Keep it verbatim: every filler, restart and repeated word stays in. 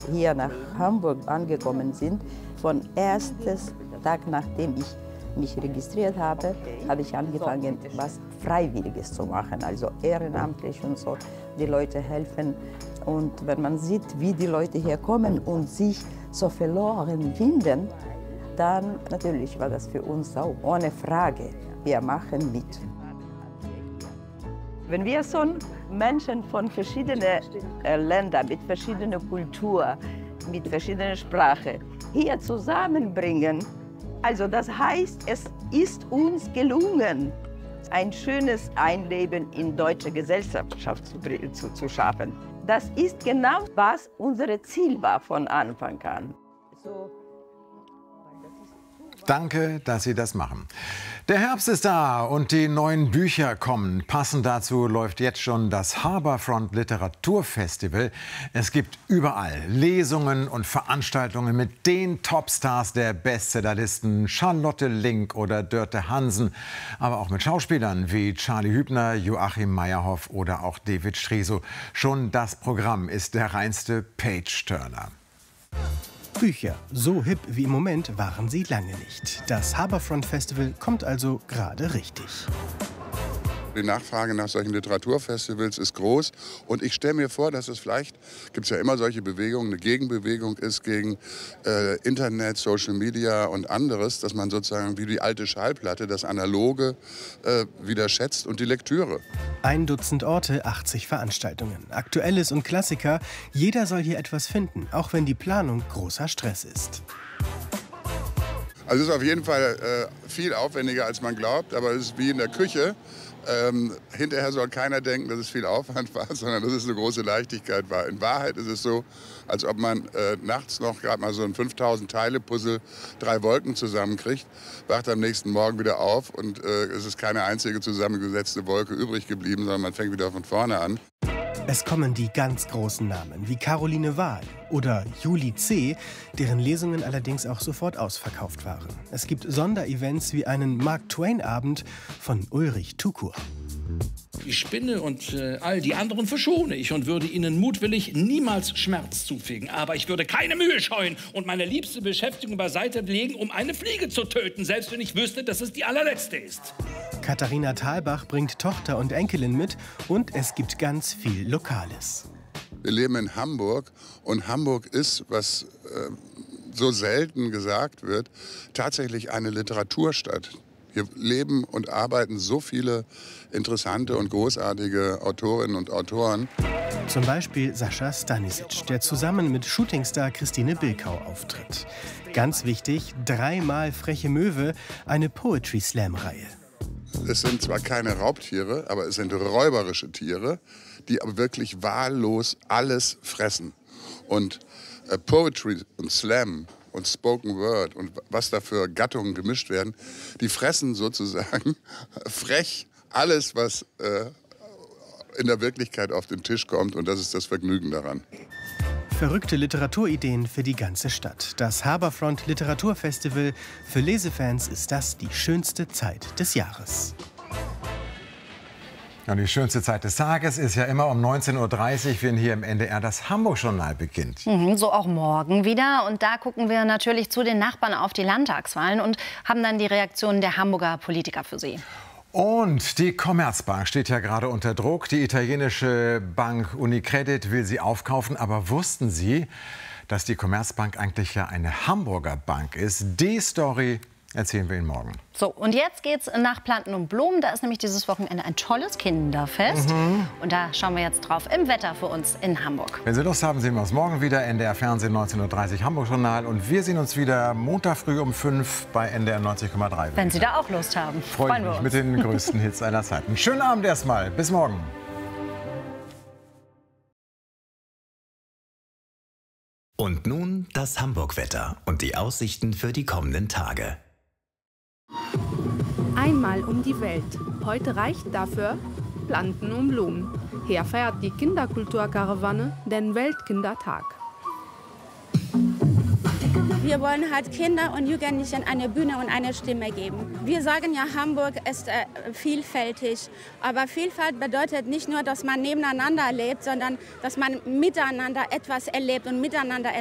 hier nach Hamburg angekommen sind, von erstem Tag, nachdem ich mich registriert habe, habe ich angefangen, was Freiwilliges zu machen, also ehrenamtlich und so, die Leute helfen. Und wenn man sieht, wie die Leute hier kommen und sich so verloren finden, dann natürlich war das für uns auch ohne Frage. Wir machen mit. Wenn wir so Menschen von verschiedenen Ländern, mit verschiedener Kultur, mit verschiedener Sprache hier zusammenbringen, also das heißt, es ist uns gelungen, ein schönes Einleben in deutsche Gesellschaft zu, zu, zu schaffen. Das ist genau, was unser Ziel war von Anfang an. So. Danke, dass Sie das machen. Der Herbst ist da und die neuen Bücher kommen. Passend dazu läuft jetzt schon das Harbourfront Literaturfestival. Es gibt überall Lesungen und Veranstaltungen mit den Topstars der Bestsellerlisten, Charlotte Link oder Dörte Hansen, aber auch mit Schauspielern wie Charlie Hübner, Joachim Meyerhoff oder auch David Striso. Schon das Programm ist der reinste Page-Turner. Bücher, so hip wie im Moment, waren sie lange nicht. Das Harbourfront Festival kommt also gerade richtig. Die Nachfrage nach solchen Literaturfestivals ist groß. Und ich stelle mir vor, dass es vielleicht, gibt es ja immer solche Bewegungen, eine Gegenbewegung ist gegen äh, Internet, Social Media und anderes, dass man sozusagen wie die alte Schallplatte das Analoge äh, wieder schätzt und die Lektüre. Ein Dutzend Orte, achtzig Veranstaltungen. Aktuelles und Klassiker. Jeder soll hier etwas finden, auch wenn die Planung großer Stress ist. Also es ist auf jeden Fall äh, viel aufwendiger, als man glaubt, aber es ist wie in der Küche. Ähm, hinterher soll keiner denken, dass es viel Aufwand war, sondern dass es eine große Leichtigkeit war. In Wahrheit ist es so, als ob man äh, nachts noch gerade mal so ein fünftausend-Teile-Puzzle, drei Wolken zusammenkriegt, wacht am nächsten Morgen wieder auf und äh, es ist keine einzige zusammengesetzte Wolke übrig geblieben, sondern man fängt wieder von vorne an. Es kommen die ganz großen Namen wie Caroline Wahl oder Julie C., deren Lesungen allerdings auch sofort ausverkauft waren. Es gibt Sonderevents wie einen Mark-Twain-Abend von Ulrich Tukur. Die Spinne und äh, all die anderen verschone ich und würde ihnen mutwillig niemals Schmerz zufügen. Aber ich würde keine Mühe scheuen und meine liebste Beschäftigung beiseite legen, um eine Fliege zu töten, selbst wenn ich wüsste, dass es die allerletzte ist. Katharina Thalbach bringt Tochter und Enkelin mit und es gibt ganz viel Lokales. Wir leben in Hamburg und Hamburg ist, was äh, so selten gesagt wird, tatsächlich eine Literaturstadt. Hier leben und arbeiten so viele interessante und großartige Autorinnen und Autoren. Zum Beispiel Sascha Stanisic, der zusammen mit Shootingstar Christine Bilkau auftritt. Ganz wichtig, dreimal Freche Möwe, eine Poetry-Slam-Reihe. Es sind zwar keine Raubtiere, aber es sind räuberische Tiere, die aber wirklich wahllos alles fressen. Und äh, Poetry und Slam und Spoken Word und was da für Gattungen gemischt werden, die fressen sozusagen frech alles, was äh, in der Wirklichkeit auf den Tisch kommt. Und das ist das Vergnügen daran. Verrückte Literaturideen für die ganze Stadt. Das Harbourfront Literaturfestival. Für Lesefans ist das die schönste Zeit des Jahres. Und die schönste Zeit des Tages ist ja immer um neunzehn Uhr dreißig, wenn hier im N D R das Hamburg-Journal beginnt. Mhm, so auch morgen wieder. Und da gucken wir natürlich zu den Nachbarn auf die Landtagswahlen und haben dann die Reaktionen der Hamburger Politiker für Sie. Und die Commerzbank steht ja gerade unter Druck. Die italienische Bank Unicredit will sie aufkaufen. Aber wussten Sie, dass die Commerzbank eigentlich ja eine Hamburger Bank ist? Die Story erzählen wir Ihnen morgen. So, und jetzt geht's nach Planten und Blumen. Da ist nämlich dieses Wochenende ein tolles Kinderfest. Mhm. Und da schauen wir jetzt drauf im Wetter für uns in Hamburg. Wenn Sie Lust haben, sehen wir uns morgen wieder. N D R Fernsehen neunzehn Uhr dreißig Hamburg-Journal. Und wir sehen uns wieder Montag früh um fünf bei N D R neunzig Komma drei. Wenn Sie da auch Lust haben. Freue ich mich mit den größten Hits aller Zeiten. Schönen Abend erstmal. Bis morgen. Und nun das Hamburg-Wetter und die Aussichten für die kommenden Tage. Einmal um die Welt. Heute reicht dafür Planten und Blumen. Hier feiert die Kinderkulturkarawane den Weltkindertag. Wir wir wollen halt Kinder und Jugendlichen eine Bühne und eine Stimme geben. Wir sagen ja, Hamburg ist äh, vielfältig, aber Vielfalt bedeutet nicht nur, dass man nebeneinander lebt, sondern dass man miteinander etwas erlebt und miteinander